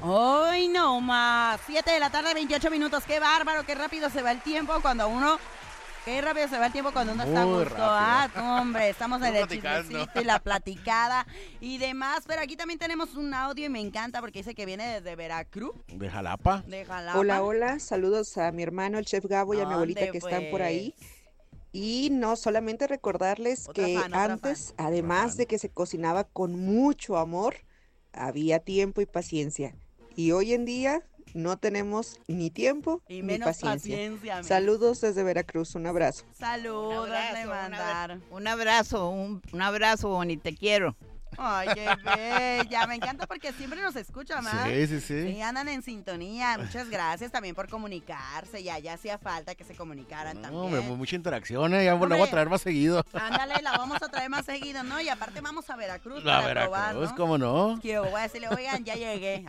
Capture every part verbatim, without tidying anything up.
Hoy no más. siete de la tarde, veintiocho minutos. Qué bárbaro, qué rápido se va el tiempo cuando uno... Qué rápido se va el tiempo cuando uno Muy está a gusto. rápido. Ah, hombre, estamos en el platicando. chismecito y la platicada y demás. Pero aquí también tenemos un audio y me encanta porque dice que viene desde Veracruz, ¿De Jalapa? de Jalapa. Hola, hola, saludos a mi hermano, el chef Gabo, y a mi abuelita ¿Dónde, que están por pues? ahí. Y no solamente recordarles Otra que fan, otra antes, Otra además fan. de que se cocinaba con mucho amor, había tiempo y paciencia. Y hoy en día no tenemos ni tiempo Y ni menos paciencia. paciencia. men. Saludos desde Veracruz, un abrazo. Saludos, Un le abrazo, un mandar. abra- Un abrazo, un, un abrazo, Boni, te quiero. Ay, qué bella. Me encanta porque siempre nos escuchan, ¿ah? Sí, sí, sí. Sí, andan en sintonía. Muchas gracias también por comunicarse. Ya, ya hacía falta que se comunicaran No, también. hombre, mucha interacción, ¿eh? Ya la voy Hombre. a traer más seguido. Ándale, la vamos a traer más seguido, ¿no? Y aparte vamos a Veracruz La para probar, Veracruz, ¿no? ¿cómo no? Que voy a decirle, oigan, ya llegué.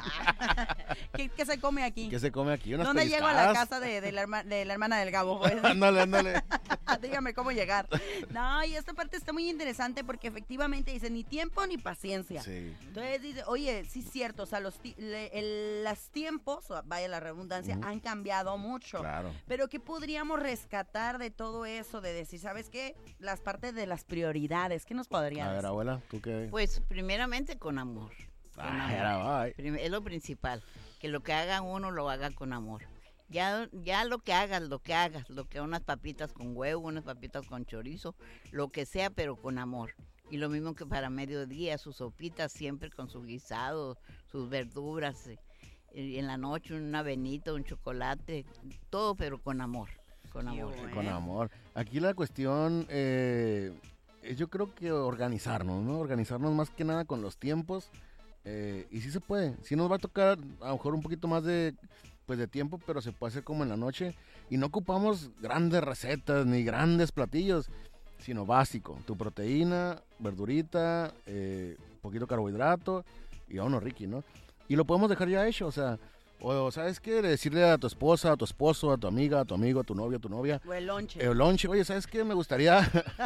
¿Qué, qué se come aquí? ¿Qué se come aquí? Unas ¿Dónde llego a la pellizcadas. casa de, de la, herma- de la hermana del Gabo? Pues? Ándale, ándale. Dígame cómo llegar. No, y esta parte está muy interesante porque efectivamente dice ni tiempo ni paciencia. Sí. Entonces dice, oye, sí es cierto, o sea, los, ti- le- el- los tiempos, o vaya la redundancia, Ujú. han cambiado mucho. Claro. Pero ¿qué podríamos rescatar de todo eso? De decir, ¿sabes qué? Las partes de las prioridades, ¿qué nos podrían A ver, decir? abuela, ¿tú qué? Pues primeramente con amor. Con Ah, amor. era, bye. Prim- Es lo principal, que lo que haga uno lo haga con amor. Ya, ya lo que hagas, lo que hagas, lo que unas papitas con huevo, unas papitas con chorizo, lo que sea, pero con amor. Y lo mismo que para mediodía, sus sopitas siempre con su guisado, sus verduras, eh, y en la noche una avenita, un chocolate, todo pero con amor, con Qué amor. bueno. Con amor. Aquí la cuestión, eh, es yo creo que organizarnos, ¿no? Organizarnos más que nada con los tiempos. eh, y sí se puede. Sí nos va a tocar a lo mejor un poquito más de, pues, de tiempo, pero se puede hacer como en la noche. Y no ocupamos grandes recetas ni grandes platillos, sino básico. Tu proteína, verdurita, eh, poquito carbohidrato y vámonos, Ricky, ¿no? Y lo podemos dejar ya hecho, o sea, o ¿sabes qué? Decirle a tu esposa, a tu esposo, a tu amiga, a tu amigo, a tu novio, a tu novia, O el lonche. el lunch, oye, ¿sabes qué? Me gustaría,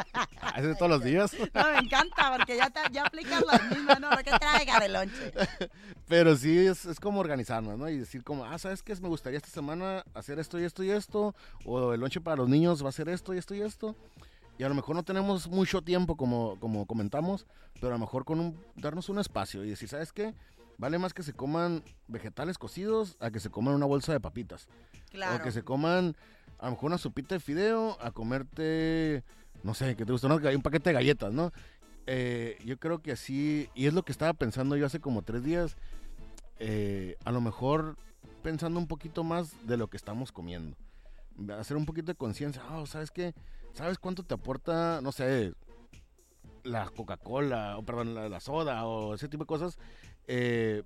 hacer todos los días, No, me encanta, porque ya, te- ya aplicas las mismas, ¿no? ¿Qué traiga de lonche? pero sí es, es como organizarnos, ¿no? Y decir como, ah, ¿sabes qué? Me gustaría esta semana hacer esto y esto y esto, o el lunch para los niños va a ser esto y esto y esto. Y a lo mejor no tenemos mucho tiempo, como, como comentamos, pero a lo mejor con un, darnos un espacio y decir, ¿sabes qué? Vale más que se coman vegetales cocidos a que se coman una bolsa de papitas. Claro. O que se coman a lo mejor una sopita de fideo a comerte, no sé, que te gusta, ¿no? Un paquete de galletas, ¿no? Eh, yo creo que así, y es lo que estaba pensando yo hace como tres días, eh, a lo mejor pensando un poquito más de lo que estamos comiendo. Hacer un poquito de conciencia. Ah, ¿sabes qué? ¿Sabes cuánto te aporta, no sé, la Coca-Cola, o perdón, la, la soda, o ese tipo de cosas? Eh,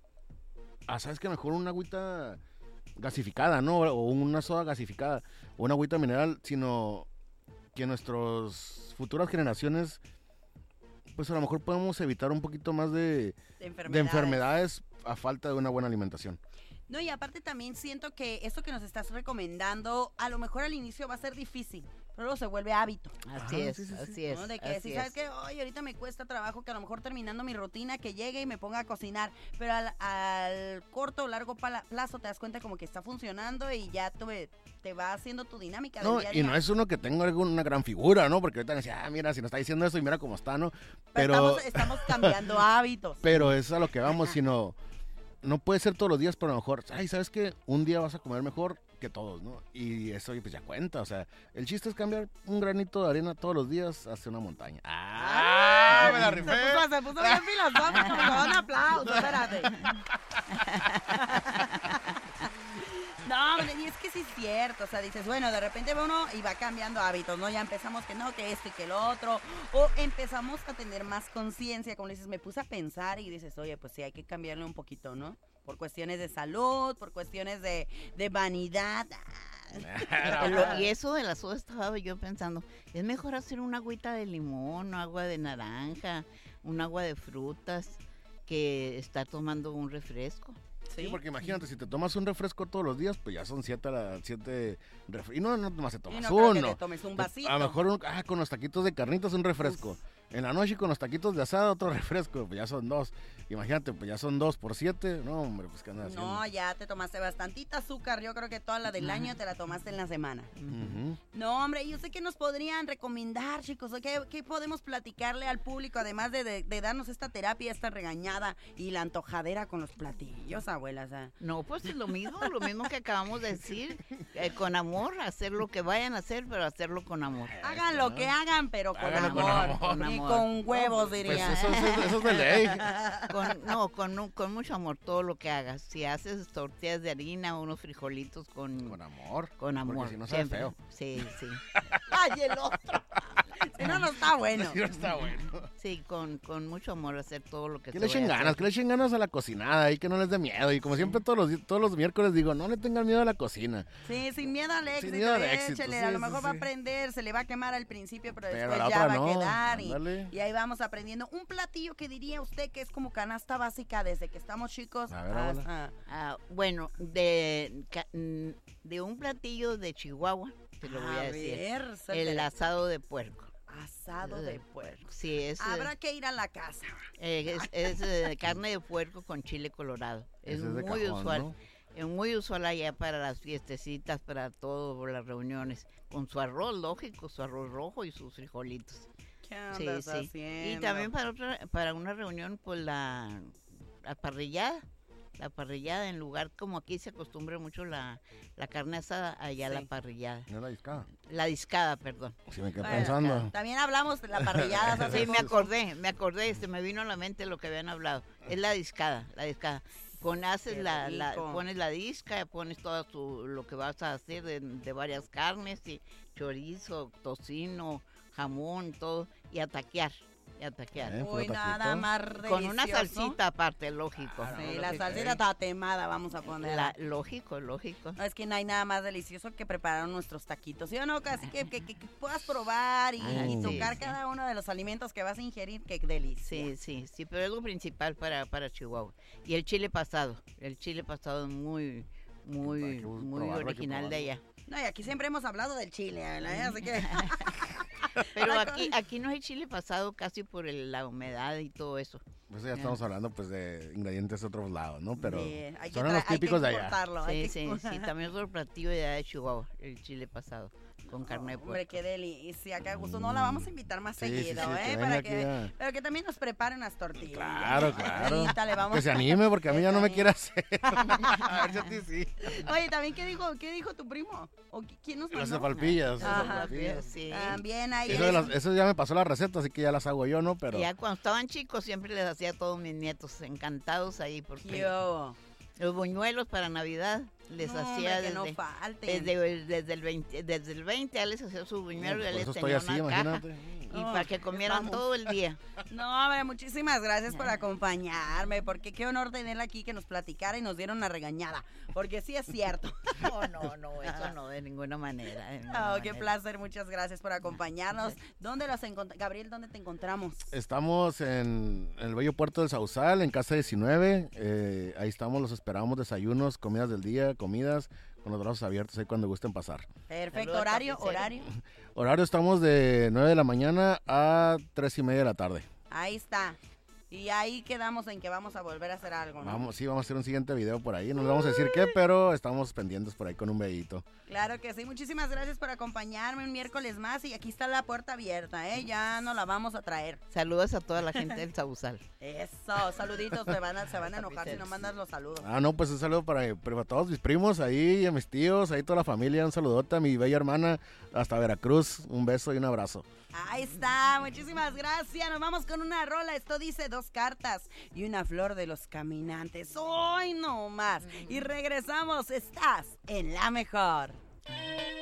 ah, ¿sabes qué? Mejor una agüita gasificada, ¿no? O una soda gasificada, o una agüita mineral, sino que nuestras futuras generaciones, pues a lo mejor podemos evitar un poquito más de, De enfermedades. de enfermedades a falta de una buena alimentación. No, y aparte también siento que esto que nos estás recomendando, a lo mejor al inicio va a ser difícil, pero luego se vuelve hábito. Así Ah, es, sí, sí, sí. así es. ¿No? De que así si sabes es. que hoy ahorita me cuesta trabajo que a lo mejor terminando mi rutina que llegue y me ponga a cocinar, pero al, al corto o largo pala- plazo te das cuenta como que está funcionando y ya te, te va haciendo tu dinámica No, del día a y día. no es uno que tenga alguna gran figura, ¿no? Porque ahorita me decía, ah, mira, si nos está diciendo eso y mira cómo está, ¿no? Pero Pero, estamos, estamos cambiando hábitos. pero es a lo que vamos, sino, no puede ser todos los días, pero a lo mejor, ay, ¿sabes qué? Un día vas a comer mejor que todos, ¿no? Y eso pues ya cuenta, o sea, el chiste es cambiar un granito de arena todos los días hacia una montaña. ¡Ah! ¡Me la Se rifé! puso, se puso bien filosófico, me da un aplauso, espérate. No, hombre, y es que sí es cierto, o sea, dices, bueno, de repente va uno y va cambiando hábitos, ¿no? Ya empezamos que no, que esto y que lo otro, o empezamos a tener más conciencia, como dices, me puse a pensar y dices, oye, pues sí, hay que cambiarle un poquito, ¿no? Por cuestiones de salud, por cuestiones de, de vanidad. Ah, Lo- y eso de la soda estaba yo pensando, es mejor hacer una agüita de limón, agua de naranja, un agua de frutas, que estar tomando un refresco. Sí, porque imagínate, si te tomas un refresco todos los días, pues ya son siete, a la- siete refrescos. Y no, no nomás te Y tomas no creo que uno. te tomes un vasito. A lo mejor un- ah, con los taquitos de carnitas un refresco. En la noche con los taquitos de asada, otro refresco, pues ya son dos. Imagínate, pues ya son dos por siete. No, hombre, pues qué andas haciendo. No, ya te tomaste bastantita azúcar. Yo creo que toda la del año te la tomaste en la semana. Ujú. No, hombre, yo sé que nos podrían recomendar, chicos. ¿Qué, qué podemos platicarle al público, además de, de, de darnos esta terapia, esta regañada y la antojadera con los platillos, abuela? O sea, No, pues es lo mismo, lo mismo que acabamos de decir, eh, con amor, hacer lo que vayan a hacer, pero hacerlo con amor. hagan lo que hagan, pero con Háganlo con amor. amor. Con Y amor. con huevos, Pues diría. eso, eso- eso es de ley. Con, no, con, un- con mucho amor todo lo que hagas. Si haces tortillas de harina o unos frijolitos con, Con amor. con amor. Porque si no sabe siempre. feo. Sí, sí. Ay, el otro. Si no, no está bueno. Sí, no está bueno. Sí, con, con mucho amor hacer todo lo que Que se le echen vaya a ganas, hacer. que le echen ganas a la cocinada y que no les dé miedo. Y como siempre todos los, di- todos los miércoles digo, no le tengan miedo a la cocina. Sí, sin miedo al éxito, miedo al éxito, échele, sí, a lo sí, mejor va a sí. aprender, se le va a quemar al principio, pero, Pero después la ya otra va no, a quedar y, ándale. y ahí vamos aprendiendo. Un platillo que diría usted que es como canasta básica desde que estamos chicos A ver, abuela. hasta... Ah, bueno, de, ca- mm, de un platillo de Chihuahua, te lo voy a, decir. ver, El suéltele. asado de puerco. asado de puerco. Sí, es, eh, Habrá que ir a la casa. eh, es, es, eh, carne de puerco con chile colorado. Es Ese de muy cajón, usual. ¿no? Es muy usual allá para las fiestecitas, para todo, por las reuniones. Con su arroz, lógico, su arroz rojo y sus frijolitos. ¿Qué Sí, andas sí. haciendo? Y también para otra, para una reunión, pues la, la parrillada. La parrillada, en lugar como aquí se acostumbra mucho la, la carne asada, allá Sí. la parrillada. No la discada. La discada, perdón. Si me quedé Bueno, pensando. También hablamos de la parrillada. ¿sabes? Sí, me acordé, me acordé, se me vino a la mente lo que habían hablado. Es la discada, la discada. Pon, haces Qué la, la- rico. pones la disca, pones todo tu, lo que vas a hacer de, de varias carnes, y chorizo, tocino, jamón, todo, y a taquear, y a taquear. Eh, Uy, puro nada taquito. más delicioso. Con una salsita aparte, lógico. Sí, la salsita tatemada vamos a poner. La- lógico, lógico. No, es que no hay nada más delicioso que preparar nuestros taquitos, ¿sí o no? Casi que, que, que- que puedas probar y, Ah, y sí, tocar sí. cada uno de los alimentos que vas a ingerir, qué delicia. Sí, sí, sí, pero es lo principal para, para Chihuahua. Y el chile pasado, el chile pasado es muy, muy, Hay que muy probarlo, hay que original de allá. No, y aquí siempre hemos hablado del chile, ¿verdad? Así que... Pero La aquí, cosa- aquí no hay chile pasado casi por el- la humedad y todo eso. Pues ya estamos hablando pues de ingredientes de otros lados, ¿no? Pero Sí, hay que son tra- los hay que típicos de allá. importarlo, hay Sí, que- sí, sí, también es otro platillo de allá de Chihuahua, el chile pasado, con carne de Hombre, puerco. qué delicia, qué gusto. No la vamos a invitar más Sí, sí, seguido, sí, que ¿eh? venga Para aquí que, a- pero que también nos preparen las tortillas. Claro, claro. Ahorita le vamos Que se anime porque a mí ya no me Sí. quiere hacer. A ver si a ti sí. Oye, también, ¿qué dijo, qué dijo tu primo? ¿O qui- quién nos Las mandó? cefalpillas. Ajá. las cefalpillas. Sí. También ahí. Eso, de eres- las- eso ya me pasó la receta, así que ya las hago yo, ¿no? Pero Ya cuando estaban chicos siempre les hacía a todos mis nietos encantados ahí porque Yo. los buñuelos para Navidad les No, hacía hombre, que no desde, falten. desde, desde el veinte, desde el veinte ya les hacía su buñuelo y por ya les eso estoy tenía así, una caja imagínate. y Oh, para que comieran vamos. todo el día. No, hombre, muchísimas gracias por acompañarme, porque qué honor tenerla aquí que nos platicara y nos diera una regañada, porque sí es cierto. No, no, no, eso no, de ninguna manera. de ninguna Oh, qué manera. placer, muchas gracias por acompañarnos. ¿Dónde los encontramos? Gabriel, ¿dónde te encontramos? Estamos en el bello puerto del Sausal, en casa diecinueve. Eh, ahí estamos, los esperamos, desayunos, comidas del día, comidas, con los brazos abiertos ahí cuando gusten pasar. Perfecto, Saludos, horario, tapicero. horario. Horario estamos de nueve de la mañana a tres y media de la tarde. Ahí está. Y ahí quedamos en que vamos a volver a hacer algo, ¿no? Vamos, sí, vamos a hacer un siguiente video por ahí. No les vamos a decir qué, pero estamos pendientes por ahí con un vedito. Claro que sí, muchísimas gracias por acompañarme un miércoles más y aquí está la puerta abierta, ¿eh? Ya no la vamos a traer. Saludos a toda la gente del Sausal. Eso, saluditos, se van a, se van a enojar si no mandas los saludos. Ah, no, pues un saludo para, para todos mis primos ahí, a mis tíos, ahí toda la familia. Un saludote a mi bella hermana hasta Veracruz. Un beso y un abrazo. Ahí está, muchísimas gracias. Nos vamos con una rola. Esto dice dos cartas y una flor de los caminantes. Hoy no más. Y regresamos. Estás en la mejor.